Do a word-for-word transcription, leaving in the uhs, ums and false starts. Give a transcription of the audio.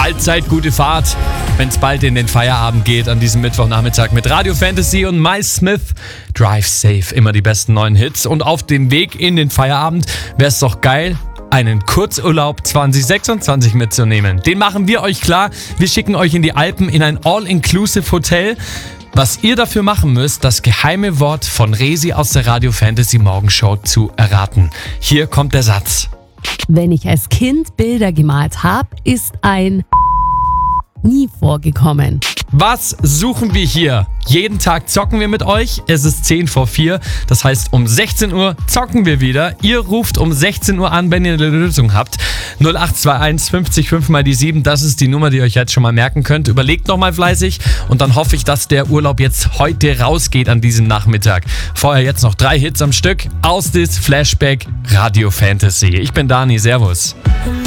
Allzeit gute Fahrt, wenn es bald in den Feierabend geht an diesem Mittwochnachmittag mit Radio Fantasy und Mike Smith. Drive safe, immer die besten neuen Hits. Und auf dem Weg in den Feierabend wäre es doch geil, einen Kurzurlaub zwanzig sechsundzwanzig mitzunehmen. Den machen wir euch klar. Wir schicken euch in die Alpen in ein All-Inclusive Hotel. Was ihr dafür machen müsst, das geheime Wort von Resi aus der Radio Fantasy Morgenshow zu erraten. Hier kommt der Satz. Wenn ich als Kind Bilder gemalt habe, ist ein nie vorgekommen. Was suchen wir hier? Jeden Tag zocken wir mit euch. Es ist zehn vor vier. Das heißt, um sechzehn Uhr zocken wir wieder. Ihr ruft um sechzehn Uhr an, wenn ihr eine Lösung habt. null acht zwei eins fünfzig fünf mal die sieben. Das ist die Nummer, die ihr euch jetzt schon mal merken könnt. Überlegt nochmal fleißig und dann hoffe ich, dass der Urlaub jetzt heute rausgeht an diesem Nachmittag. Vorher jetzt noch drei Hits am Stück. Aus das Flashback Radio Fantasy. Ich bin Dani. Servus.